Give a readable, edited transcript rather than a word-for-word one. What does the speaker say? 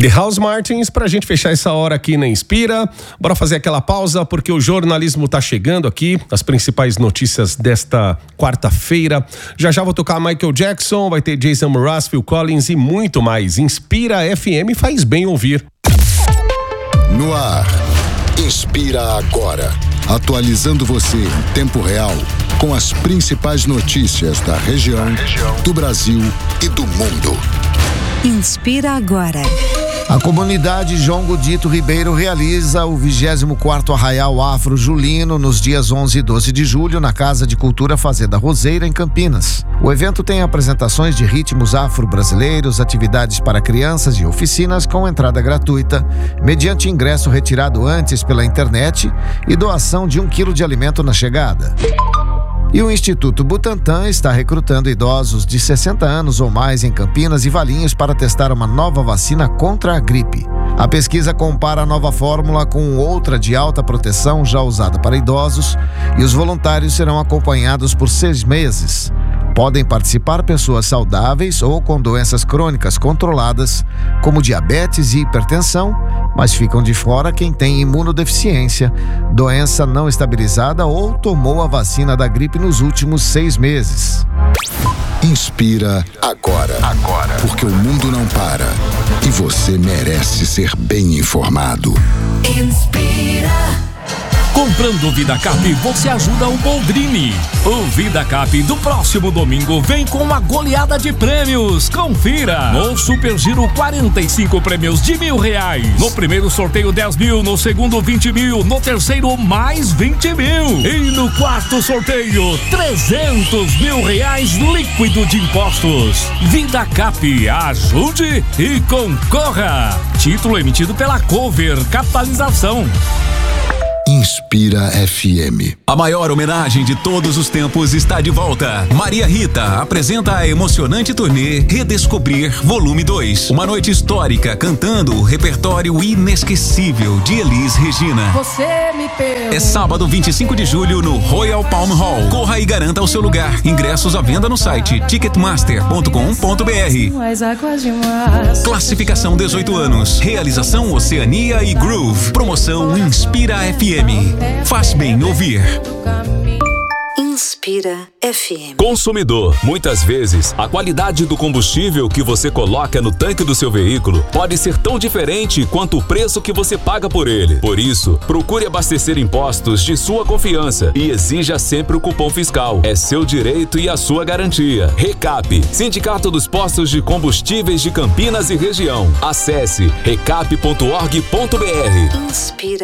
The House Martins, pra gente fechar essa hora aqui na Inspira. Bora fazer aquela pausa, porque o jornalismo tá chegando aqui, as principais notícias desta quarta-feira. Já vou tocar Michael Jackson, vai ter Jason Mraz, Phil Collins e muito mais. Inspira FM, faz bem ouvir. No ar, Inspira agora, atualizando você em tempo real, com as principais notícias da região, do Brasil e do mundo. Inspira agora. A comunidade João Godito Ribeiro realiza o 24º Arraial Afro Julino nos dias 11 e 12 de julho na Casa de Cultura Fazenda Roseira, em Campinas. O evento tem apresentações de ritmos afro-brasileiros, atividades para crianças e oficinas com entrada gratuita, mediante ingresso retirado antes pela internet e doação de 1 quilo de alimento na chegada. E o Instituto Butantan está recrutando idosos de 60 anos ou mais em Campinas e Valinhos para testar uma nova vacina contra a gripe. A pesquisa compara a nova fórmula com outra de alta proteção já usada para idosos e os voluntários serão acompanhados por 6 meses. Podem participar pessoas saudáveis ou com doenças crônicas controladas, como diabetes e hipertensão, mas ficam de fora quem tem imunodeficiência, doença não estabilizada ou tomou a vacina da gripe nos últimos 6 meses. Inspira agora, porque o mundo não para e você merece ser bem informado. Inspira. Comprando o VidaCap, você ajuda o Boldrini. O VidaCap do próximo domingo vem com uma goleada de prêmios. Confira! No Super Giro, 45 prêmios de R$1.000. No primeiro sorteio, 10 mil. No segundo, 20 mil. No terceiro, mais 20 mil. E no quarto sorteio, 300 mil reais líquido de impostos. VidaCap, ajude e concorra. Título emitido pela Cover Capitalização. Inspira FM. A maior homenagem de todos os tempos está de volta. Maria Rita apresenta a emocionante turnê Redescobrir Volume 2. Uma noite histórica cantando o repertório inesquecível de Elis Regina. Você me pegou. É sábado 25 de julho no Royal Palm Hall. Corra e garanta o seu lugar. Ingressos à venda no site ticketmaster.com.br. Classificação 18 anos. Realização Oceania e Groove. Promoção Inspira FM. Faz bem ouvir. Inspira FM. Consumidor, muitas vezes a qualidade do combustível que você coloca no tanque do seu veículo pode ser tão diferente quanto o preço que você paga por ele. Por isso, procure abastecer em postos de sua confiança e exija sempre o cupom fiscal. É seu direito e a sua garantia. Recap, Sindicato dos Postos de Combustíveis de Campinas e Região. Acesse recap.org.br. Inspira.